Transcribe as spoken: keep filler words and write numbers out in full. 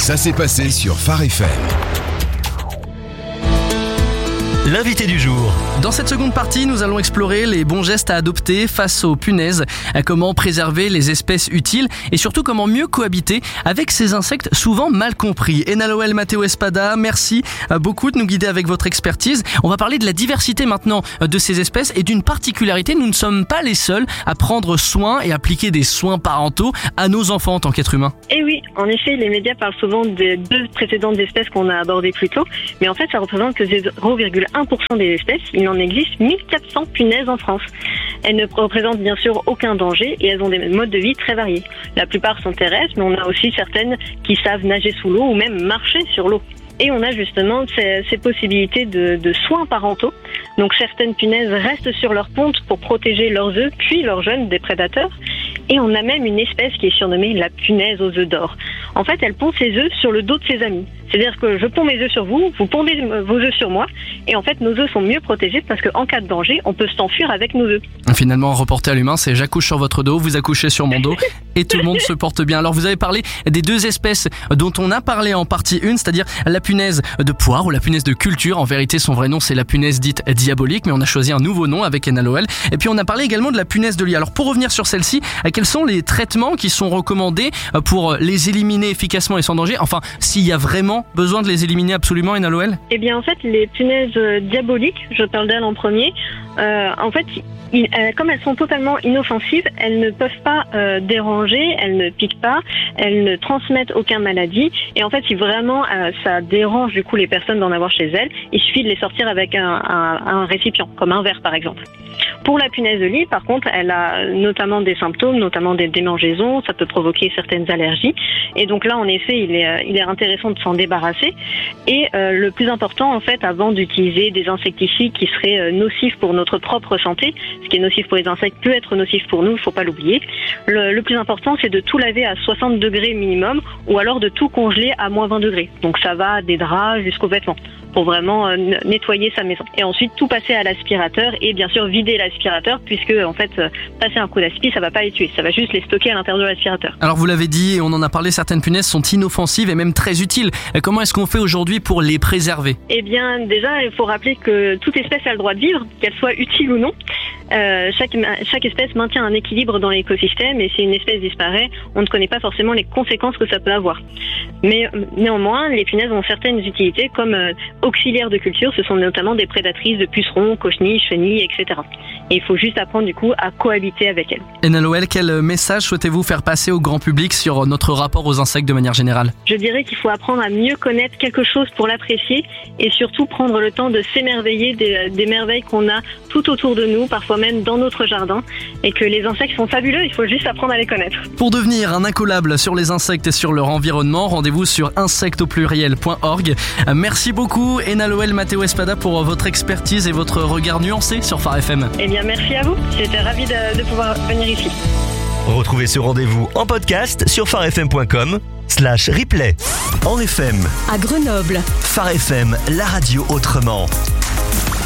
Ça s'est passé sur Phare F M. L'invité du jour. Dans cette seconde partie, nous allons explorer les bons gestes à adopter face aux punaises, comment préserver les espèces utiles et surtout comment mieux cohabiter avec ces insectes souvent mal compris. Enaloel Matteo Espada, merci beaucoup de nous guider avec votre expertise. On va parler de la diversité maintenant de ces espèces et d'une particularité, nous ne sommes pas les seuls à prendre soin et appliquer des soins parentaux à nos enfants en tant qu'êtres humains. Et oui, en effet, les médias parlent souvent des deux précédentes espèces qu'on a abordées plus tôt, mais en fait, ça représente que zéro virgule un pour cent des espèces. Il en existe mille quatre cents punaises en France. Elles ne représentent bien sûr aucun danger et elles ont des modes de vie très variés. La plupart sont terrestres, mais on a aussi certaines qui savent nager sous l'eau ou même marcher sur l'eau. Et on a justement ces, ces possibilités de, de soins parentaux. Donc certaines punaises restent sur leur ponte pour protéger leurs œufs puis leurs jeunes des prédateurs. Et on a même une espèce qui est surnommée la punaise aux œufs d'or. En fait, elle pond ses œufs sur le dos de ses amis. C'est-à-dire que je ponds mes œufs sur vous, vous pondez vos œufs sur moi, et en fait, nos œufs sont mieux protégés parce qu'en cas de danger, on peut s'enfuir avec nos œufs. Finalement, reporté à l'humain, c'est j'accouche sur votre dos, vous accouchez sur mon dos, et tout le monde se porte bien. Alors, vous avez parlé des deux espèces dont on a parlé en partie une, c'est-à-dire la punaise de poire ou la punaise de culture. En vérité, son vrai nom, c'est la punaise dite diabolique, mais on a choisi un nouveau nom avec Enaloel. Et puis, on a parlé également de la punaise de lit. Alors, pour revenir sur celle-ci, quels sont les traitements qui sont recommandés pour les éliminer efficacement et sans danger? Enfin, s'il y a vraiment besoin de les éliminer absolument, Enaloel? Eh bien, en fait, les punaises diaboliques, je parle d'elles en premier, euh, en fait, il, euh, comme elles sont totalement inoffensives, elles ne peuvent pas euh, déranger, elles ne piquent pas, elles ne transmettent aucune maladie. Et en fait, si vraiment euh, ça dérange du coup les personnes d'en avoir chez elles, il suffit de les sortir avec un, un, un récipient, comme un verre par exemple. Pour la punaise de lit, par contre, elle a notamment des symptômes, notamment des démangeaisons, ça peut provoquer certaines allergies. Et donc là, en effet, il est, il est intéressant de s'en débarrasser. Et euh, le plus important, en fait, avant d'utiliser des insecticides qui seraient euh, nocifs pour notre propre santé, ce qui est nocif pour les insectes peut être nocif pour nous, il ne faut pas l'oublier. Le, le plus important, c'est de tout laver à soixante degrés minimum, ou alors de tout congeler à moins vingt degrés. Donc ça va des draps jusqu'aux vêtements, pour vraiment euh, nettoyer sa maison. Et ensuite, tout passer à l'aspirateur et bien sûr vider l'aspirateur, puisque en fait, euh, passer un coup d'aspi, ça va pas les tuer, ça va juste les stocker à l'intérieur de l'aspirateur. Alors vous l'avez dit, et on en a parlé, certaines punaises sont inoffensives et même très utiles. Comment est-ce qu'on fait aujourd'hui pour les préserver? Eh bien, déjà, il faut rappeler que toute espèce a le droit de vivre, qu'elle soit utile ou non. Euh, chaque, chaque espèce maintient un équilibre dans l'écosystème et si une espèce disparaît, on ne connaît pas forcément les conséquences que ça peut avoir. Mais néanmoins, les punaises ont certaines utilités comme euh, auxiliaires de culture, ce sont notamment des prédatrices de pucerons, cochenilles, chenilles, et cetera. Et il faut juste apprendre du coup à cohabiter avec elles. Enaloel, quel message souhaitez-vous faire passer au grand public sur notre rapport aux insectes de manière générale? Je dirais qu'il faut apprendre à mieux connaître quelque chose pour l'apprécier et surtout prendre le temps de s'émerveiller des, des merveilles qu'on a tout autour de nous, parfois même dans notre jardin, et que les insectes sont fabuleux, il faut juste apprendre à les connaître. Pour devenir un incollable sur les insectes et sur leur environnement, rendez-vous sur insectes au pluriel point org. Merci beaucoup Enaloel Matteo Espada pour votre expertise et votre regard nuancé sur Phare F M. Eh bien merci à vous, j'étais ravie de, de pouvoir venir ici. Retrouvez ce rendez-vous en podcast sur pharefm point com slash replay. En F M, à Grenoble, Phare F M, la radio autrement.